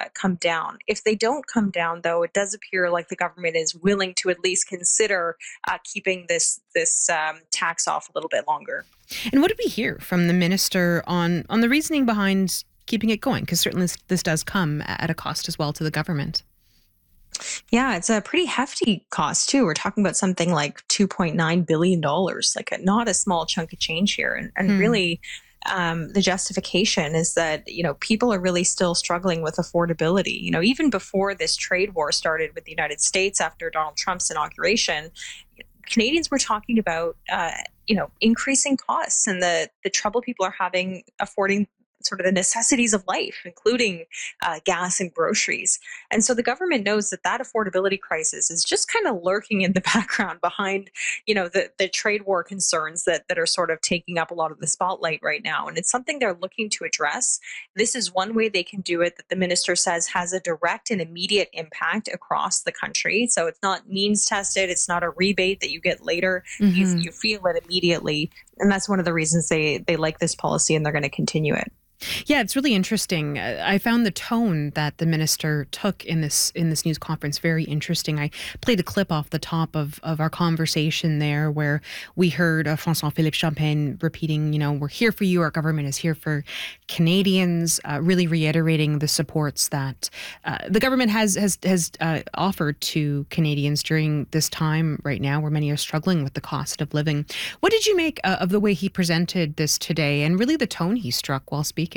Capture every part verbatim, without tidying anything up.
come down. If they don't come down, though, it does appear like the government is willing to at least consider uh, keeping this this um, tax off a little bit longer. And what did we hear from the minister on on the reasoning behind keeping it going? Because certainly this, this does come at a cost as well to the government. Yeah, it's a pretty hefty cost too. We're talking about something like two point nine billion dollars, like a, not a small chunk of change here. And, and Hmm. really, um, the justification is that, you know, people are really still struggling with affordability. You know, even before this trade war started with the United States after Donald Trump's inauguration, Canadians were talking about, uh, you know, increasing costs and the, the trouble people are having affording sort of the necessities of life, including uh, gas and groceries. And so the government knows that that affordability crisis is just kind of lurking in the background behind, you know, the, the trade war concerns that, that are sort of taking up a lot of the spotlight right now. And it's something they're looking to address. This is one way they can do it that the minister says has a direct and immediate impact across the country. So it's not means tested. It's not a rebate that you get later. Mm-hmm. You, you feel it immediately. And that's one of the reasons they, they like this policy and they're going to continue it. Yeah, it's really interesting. Uh, I found the tone that the minister took in this in this news conference very interesting. I played a clip off the top of, of our conversation there where we heard uh, François-Philippe Champagne repeating, you know, we're here for you. Our government is here for Canadians, uh, really reiterating the supports that uh, the government has has has uh, offered to Canadians during this time right now where many are struggling with the cost of living. What did you make uh, of the way he presented this today and really the tone he struck while speaking?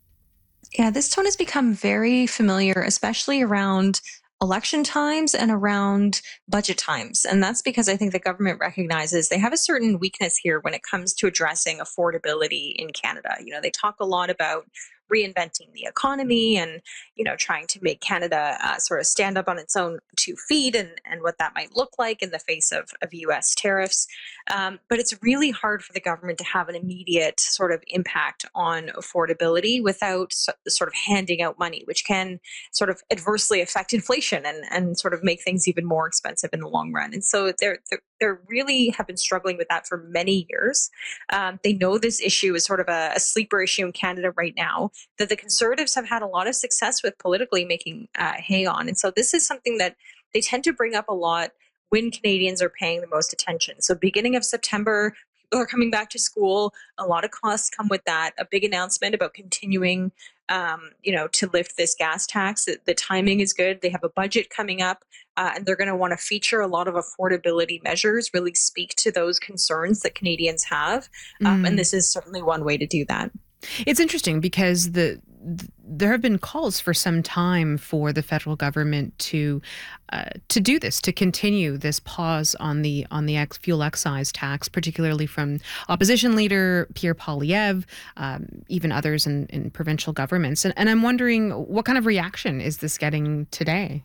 Yeah, this tone has become very familiar, especially around election times and around budget times. And that's because I think the government recognizes they have a certain weakness here when it comes to addressing affordability in Canada. You know, they talk a lot about reinventing the economy and, you know, trying to make Canada uh, sort of stand up on its own two feet and, and what that might look like in the face of, of U S tariffs. Um, but it's really hard for the government to have an immediate sort of impact on affordability without so, sort of handing out money, which can sort of adversely affect inflation and, and sort of make things even more expensive in the long run. And so they're, they're they really have been struggling with that for many years. Um, they know this issue is sort of a, a sleeper issue in Canada right now that the Conservatives have had a lot of success with politically making uh, hay on. And so this is something that they tend to bring up a lot when Canadians are paying the most attention. So beginning of September, people are coming back to school. A lot of costs come with that. A big announcement about continuing, um, you know, to lift this gas tax. The, the timing is good. They have a budget coming up, uh, and they're going to want to feature a lot of affordability measures, really speak to those concerns that Canadians have. Um, Mm. and this is certainly one way to do that. It's interesting because the, th- there have been calls for some time for the federal government to uh, to do this, to continue this pause on the on the ex- fuel excise tax, particularly from opposition leader Pierre Poilievre, um, even others in, in provincial governments. And, and I'm wondering, what kind of reaction is this getting today?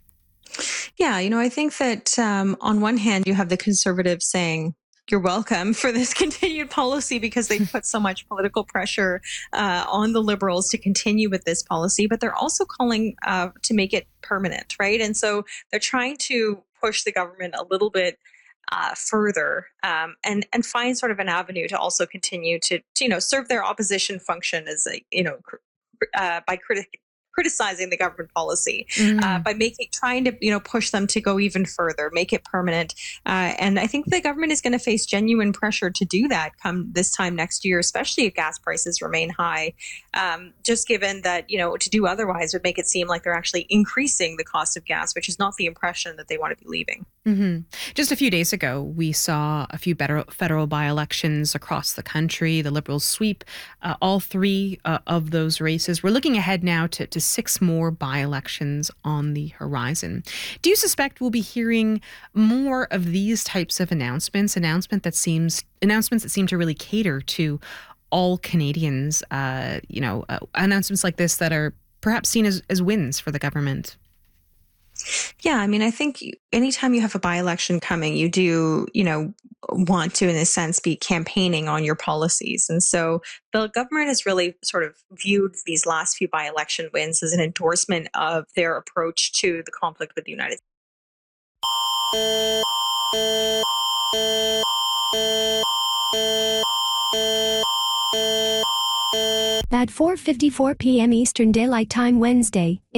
Yeah, you know, I think that um, on one hand, you have the Conservatives saying, you're welcome for this continued policy because they put so much political pressure uh, on the Liberals to continue with this policy, but they're also calling uh, to make it permanent, right? And so they're trying to push the government a little bit uh, further um, and and find sort of an avenue to also continue to, to you know serve their opposition function as a you know cr- uh, by criti- criticizing the government policy Mm. uh, by making trying to you know push them to go even further, make it permanent. Uh, and I think the government is going to face genuine pressure to do that come this time next year, especially if gas prices remain high. Um, just given that you know to do otherwise would make it seem like they're actually increasing the cost of gas, which is not the impression that they want to be leaving. Mm-hmm. Just a few days ago, we saw a few better federal by-elections across the country. The Liberals sweep uh, all three uh, of those races. We're looking ahead now to, to six more by-elections on the horizon. Do you suspect we'll be hearing more of these types of announcements? Announcement that seems announcements that seem to really cater to all Canadians. Uh, you know, uh, announcements like this that are perhaps seen as, as wins for the government. Yeah, I mean, I think anytime you have a by-election coming, you do, you know, want to, in a sense, be campaigning on your policies. And so the government has really sort of viewed these last few by-election wins as an endorsement of their approach to the conflict with the United At four fifty-four p.m. Eastern Daylight Time Wednesday,